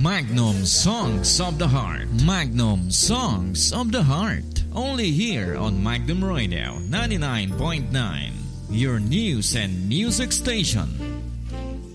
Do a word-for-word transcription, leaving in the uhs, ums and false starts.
Magnum Songs of the Heart. Magnum Songs of the Heart. Only here on Magnum Radio ninety-nine point nine. Your news and music station.